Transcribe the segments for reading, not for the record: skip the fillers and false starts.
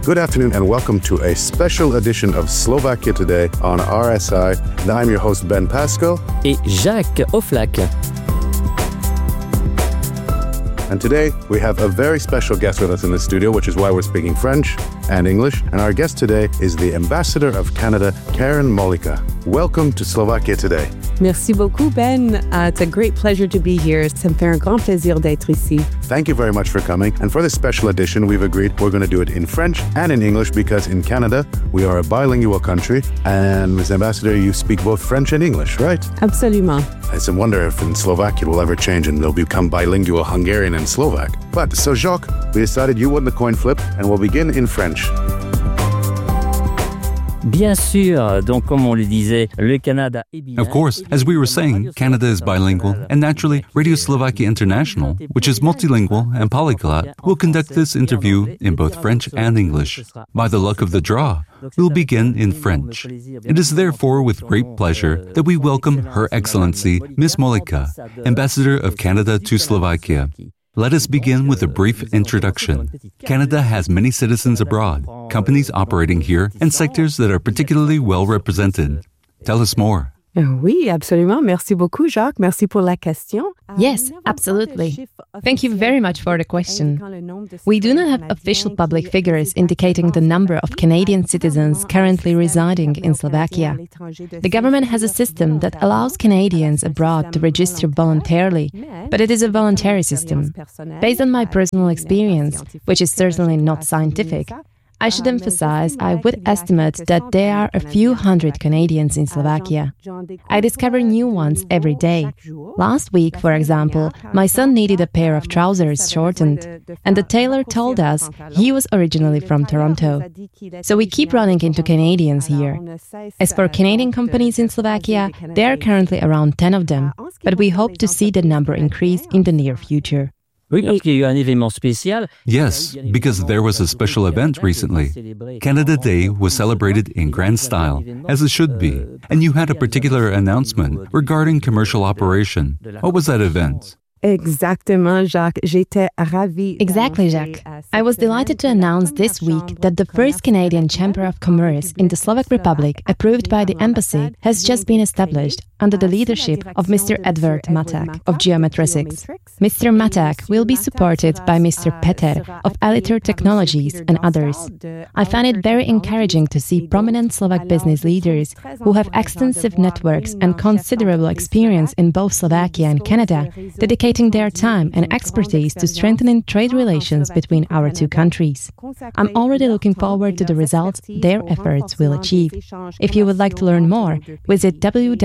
Good afternoon and welcome to a special edition of Slovakia Today on RSI. And I'm your host Ben Pasco. Et Jacques Oflac. And today we have a very special guest with us in the studio, which is why we're speaking French and English. And our guest today is the Ambassador of Canada, Karen Mollica. Welcome to Slovakia Today. Merci beaucoup, Ben. It's a great pleasure to be here. Ça me fait un grand plaisir d'être ici. Thank you very much for coming. And for this special edition, we've agreed we're going to do it in French and in English because in Canada, we are a bilingual country. And Ms. Ambassador, you speak both French and English, right? Absolument. I wonder if in Slovakia it will ever change and they'll become bilingual Hungarian and Slovak. But so Jacques, we decided you won the coin flip and we'll begin in French. Bien sûr, donc comme on le disait, le Canada est bilingue. Of course, as we were saying, Canada is bilingual, and naturally, Radio Slovakia International, which is multilingual and polyglot, will conduct this interview in both French and English. By the luck of the draw, we'll begin in French. It is therefore with great pleasure that we welcome Her Excellency, Ms. Mollica, Ambassador of Canada to Slovakia. Let us begin with a brief introduction. Canada has many citizens abroad, companies operating here, and sectors that are particularly well represented. Tell us more. Oui, absolument. Merci beaucoup, Jacques. Merci pour la question. Yes, absolutely. Thank you very much for the question. We do not have official public figures indicating the number of Canadian citizens currently residing in Slovakia. The government has a system that allows Canadians abroad to register voluntarily, but it is a voluntary system. Based on my personal experience, which is certainly not scientific, I should emphasize I would estimate that there are a few hundred Canadians in Slovakia. I discover new ones every day. Last week, for example, my son needed a pair of trousers shortened, and the tailor told us he was originally from Toronto. So we keep running into Canadians here. As for Canadian companies in Slovakia, there are currently around 10 of them, but we hope to see the number increase in the near future. Oui, parce qu'il y a eu un événement spécial. Yes, because there was a special event recently. Canada Day was celebrated in grand style, as it should be, and you had a particular announcement regarding commercial operation. What was that event? Exactement, Jacques. J'étais ravie. Exactly, Jacques. I was delighted to announce this week that the first Canadian Chamber of Commerce in the Slovak Republic, approved by the Embassy, has just been established under the leadership of Mr. Edward Maták of Geometricics. Mr. Maták will be supported by Mr. Peter of Aliter Technologies and others. I find it very encouraging to see prominent Slovak business leaders who have extensive networks and considerable experience in both Slovakia and Canada dedicating their time and expertise to strengthening trade relations between our two countries. I'm already looking forward to the results their efforts will achieve. If you would like to learn more, visit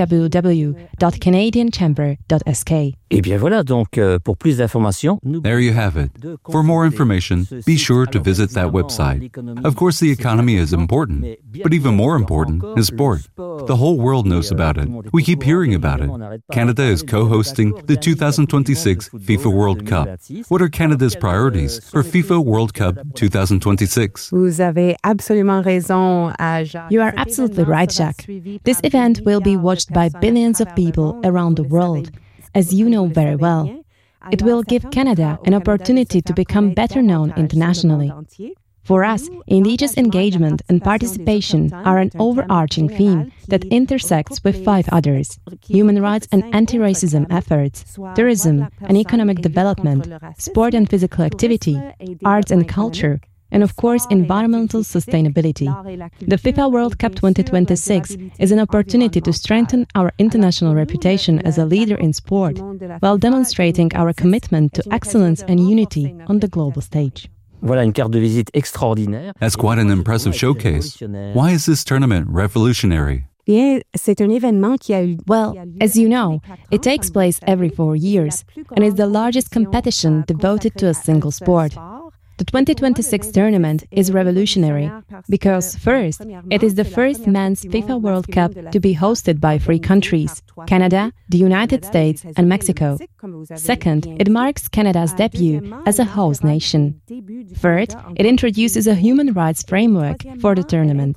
www.canadianchamber.sk. Et bien voilà, donc pour plus d'informations, There you have it. For more information, be sure to visit that website. Of course, the economy is important, but even more important is sport. The whole world knows about it. We keep hearing about it. Canada is co-hosting the 2026 FIFA World Cup. What are Canada's priorities for FIFA World Cup 2026? Vous avez absolument raison, Jacques. You are absolutely right, Jacques. This event will be watched by billions of people around the world. As you know very well, it will give Canada an opportunity to become better known internationally. For us, indigenous engagement and participation are an overarching theme that intersects with 5 others: human rights and anti-racism efforts, tourism and economic development, sport and physical activity, arts and culture, and of course environmental sustainability. The FIFA World Cup 2026 is an opportunity to strengthen our international reputation as a leader in sport, while demonstrating our commitment to excellence and unity on the global stage. voilà une carte de visite extraordinaire. That's quite an impressive showcase. Why is this tournament revolutionary? Bien, c'est un événement qui a eu. Well, as you know, it takes place every 4 years and is the largest competition devoted to a single sport. The 2026 tournament is revolutionary because, first, it is the first men's FIFA World Cup to be hosted by 3 countries: Canada, the United States, and Mexico. Second, it marks Canada's debut as a host nation. Third, it introduces a human rights framework for the tournament.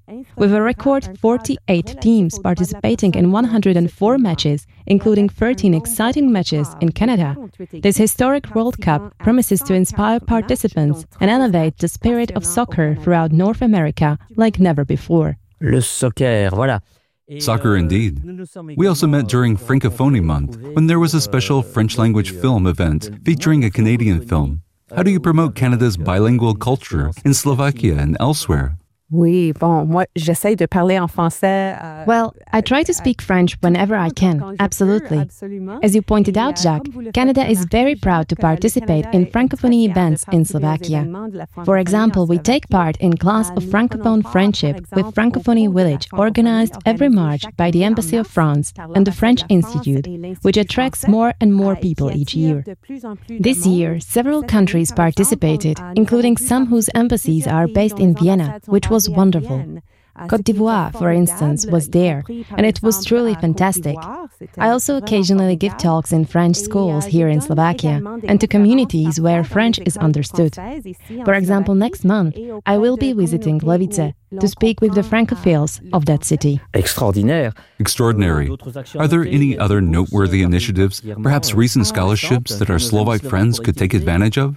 With a record 48 teams participating in 104 matches, including 13 exciting matches in Canada, this historic World Cup promises to inspire participants and elevate the spirit of soccer throughout North America like never before. Le soccer, voilà. Soccer indeed. We also met during Francophonie Month, when there was a special French-language film event featuring a Canadian film. How do you promote Canada's bilingual culture in Slovakia and elsewhere? Oui, bon, moi, j'essaie de parler en français. Well, I try to speak French whenever I can, absolutely. As you pointed out, Jacques, Canada is very proud to participate in Francophonie events in Slovakia. For example, we take part in Class of Francophone Friendship with Francophonie Village, organized every March by the Embassy of France and the French Institute, which attracts more and more people each year. This year, several countries participated, including some whose embassies are based in Vienna, which was wonderful. Côte d'Ivoire, for instance, was there, and it was truly fantastic. I also occasionally give talks in French schools here in Slovakia and to communities where French is understood. For example, next month, I will be visiting Levice to speak with the Francophiles of that city. Extraordinaire. Extraordinary. Are there any other noteworthy initiatives, perhaps recent scholarships that our Slovak friends could take advantage of?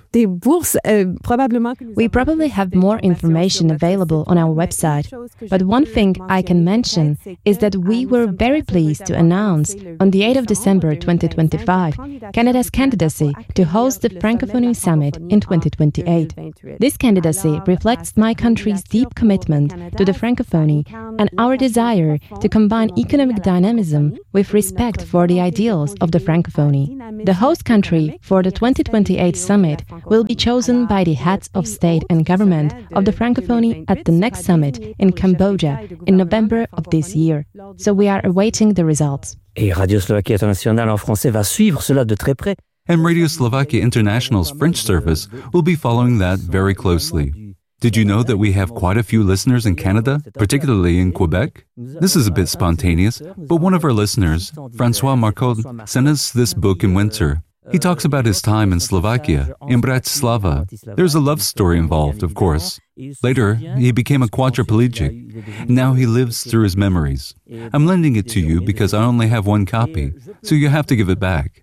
We probably have more information available on our website, but one thing I can mention is that we were very pleased to announce on the 8th of December 2025 Canada's candidacy to host the Francophonie Summit in 2028. This candidacy reflects my country's deep commitment to the Francophonie and our desire to combine economic dynamism with respect for the ideals of the Francophonie. The host country for the 2028 summit will be chosen by the heads of state and government of the Francophonie at the next summit in Cambodia in November of this year. So we are awaiting the results. Et Radio Slovaquie Internationale en français va suivre cela de très près. And Radio Slovakia International's French service will be following that very closely. Did you know that we have quite a few listeners in Canada, particularly in Quebec? This is a bit spontaneous, but one of our listeners, Francois Marcot, sent us this book in winter. He talks about his time in Slovakia, in Bratislava. There's a love story involved, of course. Later, he became a quadriplegic. Now he lives through his memories. I'm lending it to you because I only have one copy, so you have to give it back.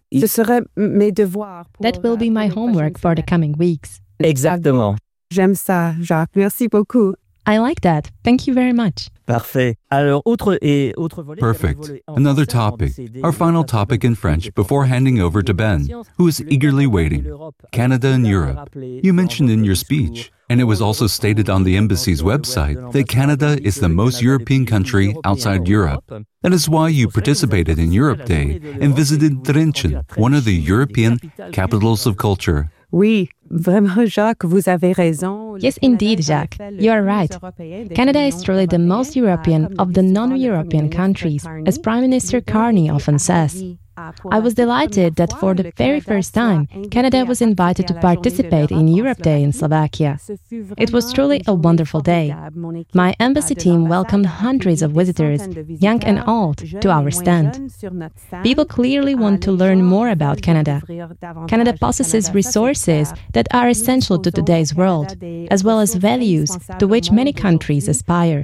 That will be my homework for the coming weeks. Exactement. J'aime ça, Jacques. Merci beaucoup. I like that. Thank you very much. Parfait. Alors, autre volet. Perfect. Another topic. Our final topic in French before handing over to Ben, who is eagerly waiting. Canada and Europe. You mentioned in your speech, and it was also stated on the embassy's website, that Canada is the most European country outside Europe. That is why you participated in Europe Day and visited Trenčín, one of the European capitals of culture. Oui, vraiment, Jacques, vous avez raison. Yes, indeed, Jacques. You are right. Canada is truly the most European of the non-European countries, as Prime Minister Carney often says. I was delighted that for the very first time, Canada was invited to participate in Europe Day in Slovakia. It was truly a wonderful day. My embassy team welcomed hundreds of visitors, young and old, to our stand. People clearly want to learn more about Canada. Canada possesses resources that are essential to today's world, as well as values to which many countries aspire.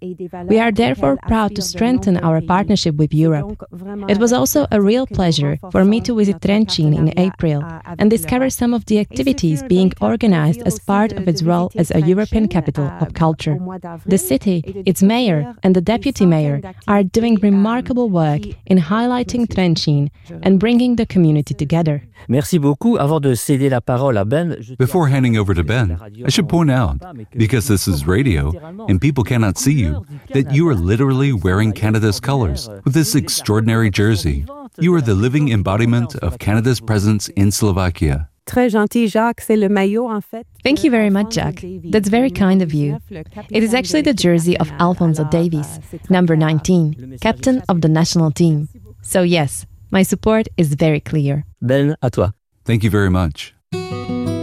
We are therefore proud to strengthen our partnership with Europe. It was also a real pleasure for me to visit Trenčín in April and discover some of the activities being organized as part of its role as a European capital of culture. The city, its mayor and the deputy mayor are doing remarkable work in highlighting Trenčín and bringing the community together. Merci beaucoup. Avant de céder la parole à Ben, Before handing over to Ben, I should point out, because this is radio and people cannot see you, that you are literally wearing Canada's colors with this extraordinary jersey. You are the living embodiment of Canada's presence in Slovakia. Très gentil, Jacques. C'est le maillot, en fait. Thank you very much, Jacques. That's very kind of you. It is actually the jersey of Alphonso Davies, number 19, captain of the national team. So yes, my support is very clear. Ben, à toi. Thank you very much.